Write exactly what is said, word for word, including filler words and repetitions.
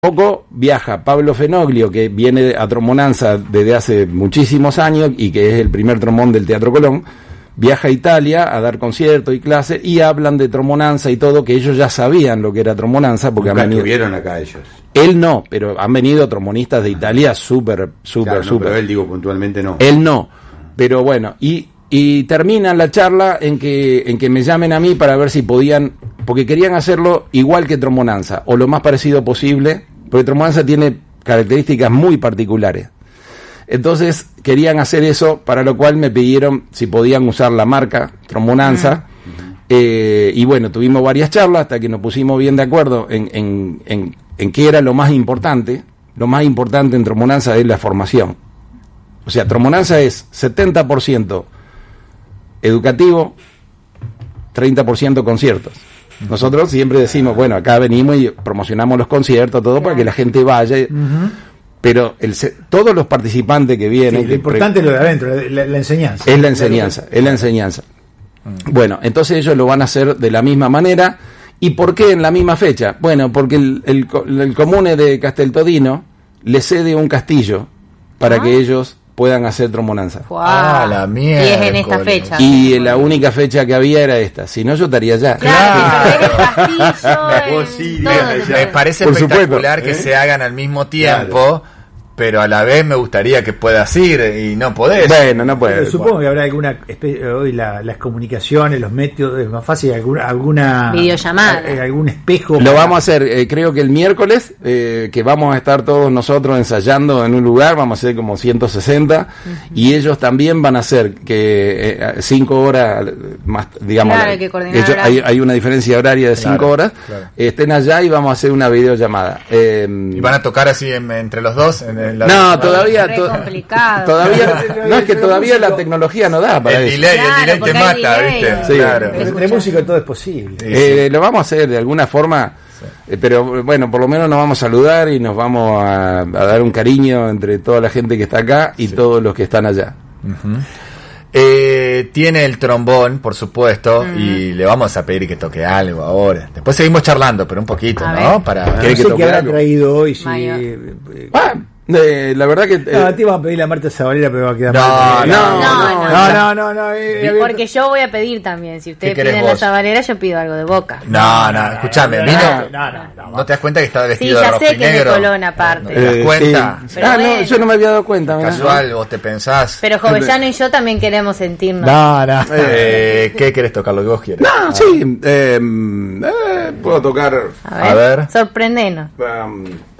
Poco viaja Pablo Fenoglio, que viene a Tromonanza desde hace muchísimos años y que es el primer trombón del Teatro Colón. Viaja a Italia a dar conciertos y clases y hablan de Tromonanza y todo, que ellos ya sabían lo que era Tromonanza porque Nunca han venido. estuvieron acá ellos. Él no, pero han venido tromonistas de Italia súper, súper, Claro, no, súper. pero él, digo, puntualmente no. Él no, pero bueno, y, y termina la charla en que, en que me llamen a mí para ver si podían, porque querían hacerlo igual que Tromonanza, o lo más parecido posible, porque Tromonanza tiene características muy particulares. Entonces querían hacer eso, para lo cual me pidieron si podían usar la marca Tromonanza. Uh-huh. eh, y bueno, tuvimos varias charlas hasta que nos pusimos bien de acuerdo en, en, en, en qué era lo más importante. Lo más importante en Tromonanza es la formación. O sea, Tromonanza es setenta por ciento educativo, treinta por ciento conciertos. Nosotros siempre decimos, bueno, acá venimos y promocionamos los conciertos, todo, claro, para que la gente vaya. Uh-huh. Pero el, todos los participantes que vienen... Sí, lo importante es lo de adentro, la, la enseñanza. Es la enseñanza, es la enseñanza. Uh-huh. Bueno, entonces ellos lo van a hacer de la misma manera. ¿Y por qué en la misma fecha? Bueno, porque el, el, el comune de Casteltodino le cede un castillo para ¿Ah? que ellos puedan hacer Tromonanza. Wow. Ah, la mierda. Y es en esta fecha. Y la única fecha que había era esta. Si no, yo estaría allá. Claro, claro. El castillo, sí, todo. Me parece Por espectacular supuesto, que ¿eh? se hagan al mismo tiempo. Claro. Pero a la vez me gustaría que puedas ir y no podés. Bueno, no puedes. Supongo que habrá alguna especie, hoy la, las comunicaciones, los métodos, es más fácil, alguna, alguna videollamada, a, algún espejo. Lo para... vamos a hacer, eh, creo que el miércoles, eh, que vamos a estar todos nosotros ensayando en un lugar, vamos a hacer como ciento sesenta, uh-huh. y ellos también van a hacer que eh, cinco horas más, digamos, claro, que ellos, hay, hay una diferencia horaria de cinco claro, horas, claro. estén allá y vamos a hacer una videollamada. Eh, ¿Y van a tocar así en, entre los dos? En el, la no, todavía to- complicado. todavía no es que todavía la tecnología no da para el eso. delay, Claro, el delay te mata, delay. ¿viste? Sí. Claro. Pero entre músicos todo es posible. Sí, Eh, sí. lo vamos a hacer de alguna forma, sí. eh, pero bueno, por lo menos nos vamos a saludar y nos vamos a, a dar un cariño entre toda la gente que está acá y sí. todos los que están allá. Uh-huh. Eh, tiene el trombón, por supuesto, uh-huh. y le vamos a pedir que toque algo ahora. Después seguimos charlando, pero un poquito, a ¿no? ver. Para No ¿Querés sé que qué toque habrá algo? traído hoy. Si, Ah, eh, la verdad que... Eh, no, te iba a pedir la Marta Zabalera, pero va a quedar No, mal. no, no, no, no, no, no, eh, porque yo voy a pedir también. Si ustedes querés piden la vos? sabalera, yo pido algo de Boca. No, no, escúchame, no, vino. no, no, no, ¿No te das cuenta que está Sí, vestido de ya rojo sé y que es de negro? Colón aparte. ¿No te das eh, cuenta? sí. Pero Ah, bueno. no, yo no me había dado cuenta. mirá. Casual, vos te pensás. Pero Jovellano y yo también queremos sentirnos. no, no. Eh, ¿Qué querés tocar lo que vos quieras? No, sí, eh, eh, puedo tocar... A ver, A ver. sorprendenos. Um,